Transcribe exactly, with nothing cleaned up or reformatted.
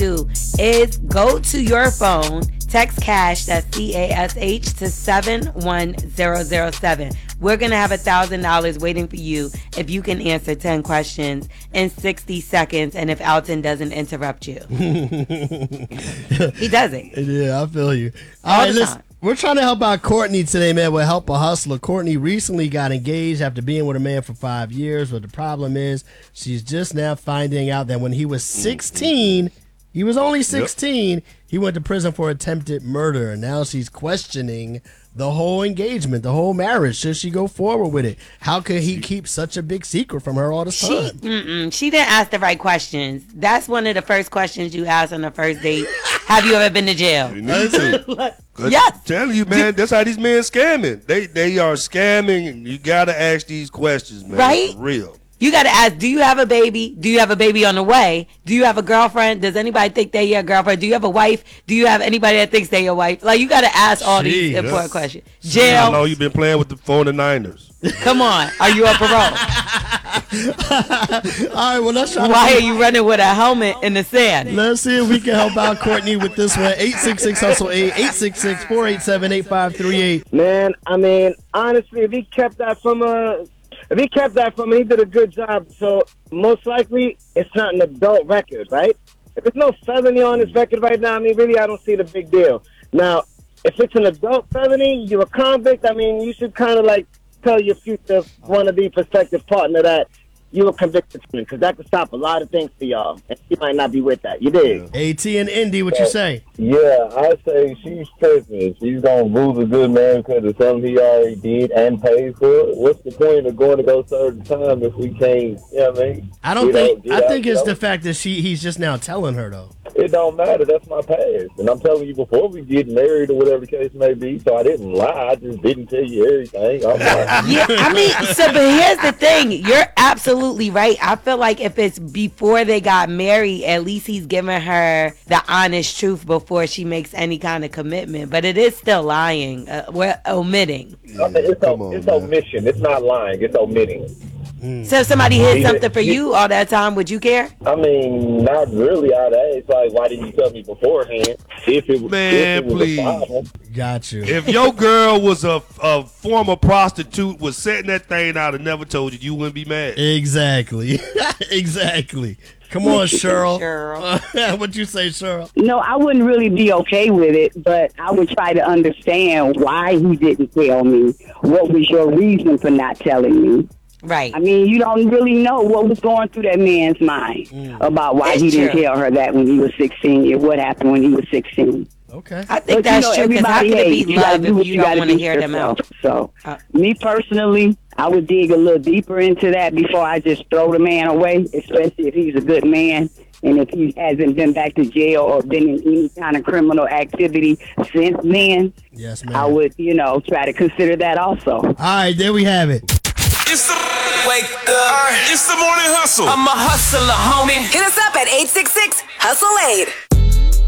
do is go to your phone, text cash, that's C A S H, to seven one zero zero seven. We're going to have one thousand dollars waiting for you if you can answer ten questions in sixty seconds and if Alton doesn't interrupt you. He doesn't. Yeah, I feel you. All, All right, the listen. time. We're trying to help out Courtney today, man, with Help a Hustler. Courtney recently got engaged after being with a man for five years, but the problem is she's just now finding out that when he was sixteen, he was only sixteen, yep. he went to prison for attempted murder, and now she's questioning the whole engagement, the whole marriage. Should she go forward with it? How could he keep such a big secret from her all the she, time? Mm-mm, she didn't ask the right questions. That's one of the first questions you ask on the first date. Have you ever been to jail? You need to. Yes. I'm telling you, man, that's how these men scamming. They they are scamming, and you got to ask these questions, man. Right? For real. You got to ask, do you have a baby? Do you have a baby on the way? Do you have a girlfriend? Does anybody think they're your girlfriend? Do you have a wife? Do you have anybody that thinks they're your wife? Like, you got to ask all Jeez, these important yes. questions. How Jail. long you been playing with the forty-niners? Come on. Are you on parole? All right, well, let's try Why to are you running with a helmet in the sand? Let's see if we can help out Courtney with this one. eight six six hustle eight, eight six six, four eight seven, eight five three eight. Man, I mean, honestly, if he kept that from a, if he kept that from me, he did a good job. So most likely, it's not an adult record, right? If there's no felony on this record right now, I mean, really, I don't see the big deal. Now, if it's an adult felony, you're a convict. I mean, you should kind of like tell your future wannabe prospective partner that you were convicted, because that could stop a lot of things for y'all, and she might not be with that. You dig? AT and Indy, what you say? Yeah, I say she's tripping. She's gonna lose a good man because of something he already did and paid for. What's the point of going to go serve the time if we can't? You know what I mean? I don't You think. know, I get think out, it's you know? the fact that she he's just now telling her though. It don't matter. That's my past. And I'm telling you, before we get married or whatever the case may be, so I didn't lie. I just didn't tell you everything. I'm like, Yeah, I mean, so, but here's the thing. You're absolutely right. I feel like if it's before they got married, at least he's giving her the honest truth before she makes any kind of commitment. But it is still lying. Uh, we're omitting. I mean, it's, Come o- on, it's man. omission. It's not lying. It's omitting. So if somebody hid Yeah. something for you all that time, would you care? I mean, not really. I'd ask, like, why didn't you tell me beforehand? If it was, Man, if it was please. a problem. Got you. If your girl was a, a former prostitute, was setting that thing out and never told you, you wouldn't be mad. Exactly. Exactly. Come on, Cheryl. Cheryl. What'd you say, Cheryl? No, I wouldn't really be okay with it, but I would try to understand why he didn't tell me. What was your reason for not telling me? Right. I mean, you don't really know what was going through that man's mind about why It's he didn't true. tell her that when he was sixteen, and what happened when he was sixteen. Okay. I think But that's you know, true, because how everybody, can it hey, be you gotta love do if what you you don't gotta want to do hear them yourself. out? So, Uh, me personally, I would dig a little deeper into that before I just throw the man away, especially if he's a good man and if he hasn't been back to jail or been in any kind of criminal activity since then. Yes, ma'am. I would, you know, try to consider that also. All right, there we have it. It's the wake up. It's the morning hustle. I'm a hustler, homie. Hit us up at eight six six, hustle eight.